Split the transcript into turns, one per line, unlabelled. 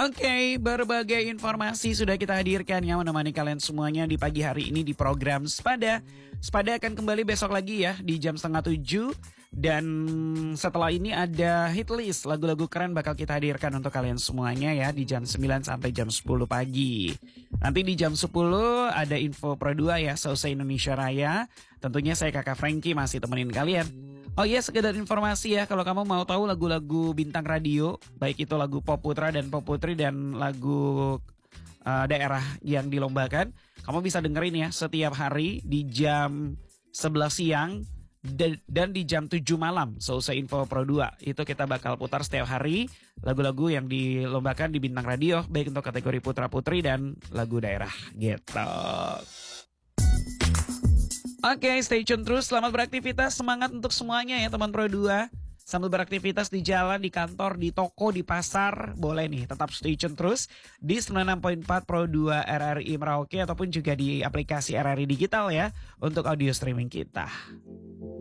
Oke, berbagai informasi sudah kita hadirkan yang menemani kalian semuanya di pagi hari ini di program Sepada. Sepada akan kembali besok lagi ya di jam 6:30. Dan setelah ini ada hit list lagu-lagu keren bakal kita hadirkan untuk kalian semuanya ya di jam 9 sampai jam 10 pagi. Nanti di jam 10 ada info Pro 2 ya, selesai Indonesia Raya. Tentunya saya Kakak Frankie masih temenin kalian. Oh iya, sekedar informasi ya, kalau kamu mau tahu lagu-lagu bintang radio, baik itu lagu pop putra dan pop putri dan lagu daerah yang dilombakan, kamu bisa dengerin ya setiap hari di jam 11 siang dan di jam 7 malam. Selesai info Pro 2, itu kita bakal putar setiap hari lagu-lagu yang dilombakan di bintang radio, baik untuk kategori putra putri dan lagu daerah gitu. Oke, stay tune terus. Selamat beraktivitas. Semangat untuk semuanya ya teman Pro 2. Sambil beraktivitas di jalan, di kantor, di toko, di pasar. Boleh nih, tetap stay tune terus di 96.4 Pro 2 RRI Merauke ataupun juga di aplikasi RRI Digital ya untuk audio streaming kita.